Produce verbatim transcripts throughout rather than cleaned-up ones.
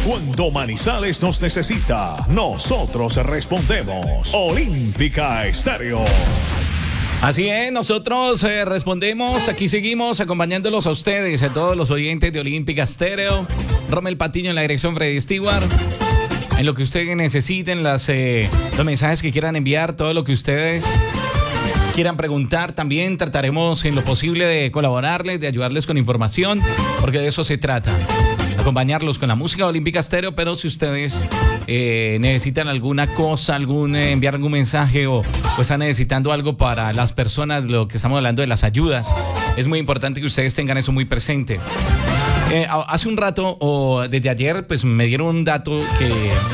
Cuando Manizales nos necesita, nosotros respondemos. Olímpica Estéreo. Así es, nosotros eh, respondemos, aquí seguimos acompañándolos a ustedes, a todos los oyentes de Olímpica Estéreo. Rommel Patiño en la dirección, Freddy Stewart. En lo que ustedes necesiten, las, eh, los mensajes que quieran enviar, todo lo que ustedes quieran preguntar, también trataremos en lo posible de colaborarles, de ayudarles con información, porque de eso se trata. Acompañarlos con la música Olímpica Estéreo, pero si ustedes eh, necesitan alguna cosa, algún eh, enviar algún mensaje o, o están necesitando algo para las personas, lo que estamos hablando de las ayudas, es muy importante que ustedes tengan eso muy presente. Eh, hace un rato, o desde ayer, pues me dieron un dato que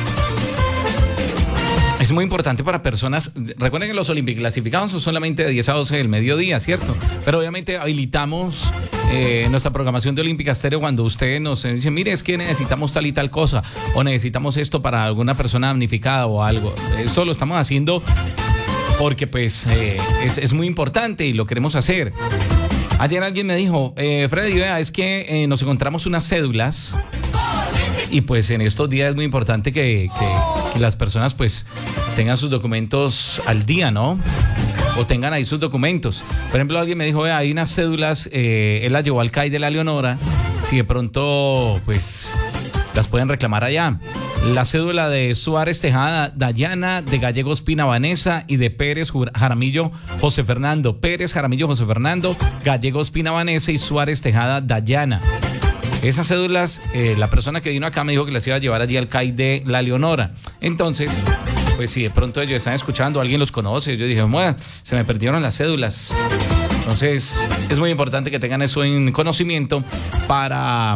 es muy importante para personas. Recuerden que los Olímpicos clasificados son solamente de diez a doce del mediodía, ¿cierto? Pero obviamente habilitamos eh, nuestra programación de Olímpica Estéreo cuando ustedes nos dicen, mire, es que necesitamos tal y tal cosa, o necesitamos esto para alguna persona damnificada o algo. Esto lo estamos haciendo porque pues eh, es, es muy importante y lo queremos hacer. Ayer alguien me dijo, eh, Freddy, vea, es que eh, nos encontramos unas cédulas y pues en estos días es muy importante que, que, que las personas pues tengan sus documentos al día, ¿no? O tengan ahí sus documentos. Por ejemplo, alguien me dijo, vea, hay unas cédulas, eh, él las llevó al C A I de la Leonora, si de pronto pues las pueden reclamar allá. La cédula de Suárez Tejada Dayana, de Gallegos Pina Vanessa y de Pérez Jaramillo José Fernando. Pérez Jaramillo José Fernando, Gallegos Pina Vanessa y Suárez Tejada Dayana. Esas cédulas, eh, la persona que vino acá me dijo que las iba a llevar allí al C A I de la Leonora. Entonces, pues si de pronto ellos están escuchando, alguien los conoce, yo dije, bueno, se me perdieron las cédulas. Entonces, es muy importante que tengan eso en conocimiento para...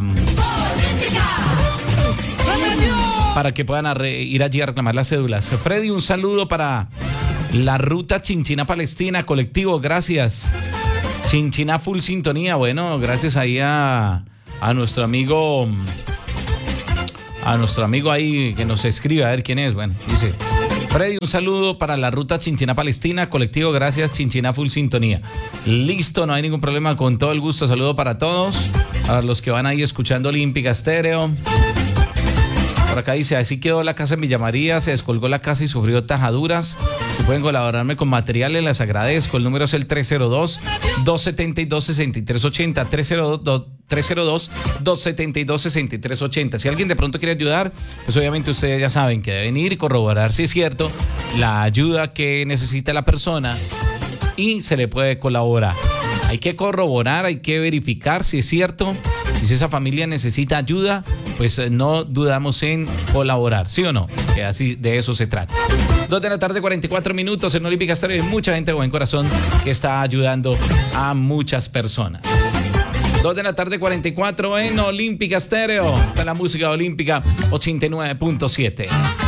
para que puedan arre- ir allí a reclamar las cédulas. Freddy, un saludo para la ruta Chinchina Palestina, colectivo, gracias. Chinchina full sintonía, bueno, gracias ahí a, a nuestro amigo, a nuestro amigo ahí que nos escribe, a ver quién es, bueno, dice, Freddy, un saludo para la ruta Chinchina Palestina, colectivo, gracias, Chinchina full sintonía. Listo, no hay ningún problema, con todo el gusto, saludo para todos, a los que van ahí escuchando Olímpica Estéreo. Por acá dice, así quedó la casa en Villa María, se descolgó la casa y sufrió tajaduras. Si pueden colaborarme con materiales, les agradezco. El número es el tres cero dos, dos siete dos, seis tres ocho cero, tres cero dos, dos siete dos, seis tres ocho cero. Si alguien de pronto quiere ayudar, pues obviamente ustedes ya saben que deben ir y corroborar si es cierto la ayuda que necesita la persona y se le puede colaborar. Hay que corroborar, hay que verificar si es cierto. Y si esa familia necesita ayuda, pues no dudamos en colaborar, ¿sí o no? Que así de eso se trata. Dos de la tarde, cuarenta y cuatro minutos en Olímpica Estéreo. Hay mucha gente de buen corazón que está ayudando a muchas personas. Dos de la tarde, cuarenta y cuatro en Olímpica Estéreo. Está la música olímpica ochenta y nueve punto siete.